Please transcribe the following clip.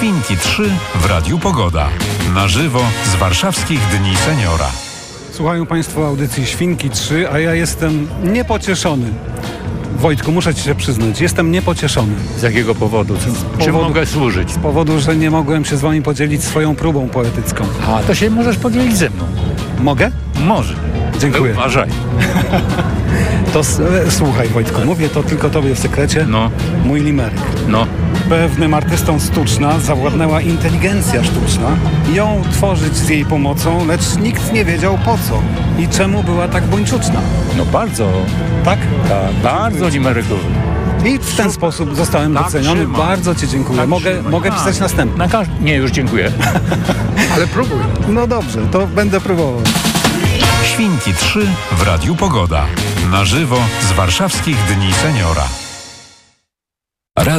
Świnki 3 w Radiu Pogoda. Na żywo z warszawskich Dni Seniora. Słuchają Państwo audycji Świnki 3, a ja jestem niepocieszony. Wojtku, muszę Ci się przyznać, jestem niepocieszony. Z jakiego powodu? Czym mogę służyć? Z powodu, że nie mogłem się z Wami podzielić swoją próbą poetycką. A, to się możesz podzielić ze mną. Mogę? Może. Dziękuję. Uważaj. To słuchaj, Wojtku, mówię to tylko Tobie w sekrecie. No. Mój limeryk. No. Pewnym artystom sztuczna zawładnęła inteligencja sztuczna. Ją tworzyć z jej pomocą, lecz nikt nie wiedział po co i czemu była tak buńczuczna. No bardzo. Tak? Tak, bardzo limerykowy. I w ten sposób zostałem Tak, doceniony. trzymam. Bardzo Ci dziękuję. Tak, Mogę pisać następny. Nie, już dziękuję. Ale próbuj. No dobrze, to będę próbował. Świnki 3 w Radiu Pogoda. Na żywo z warszawskich Dni Seniora.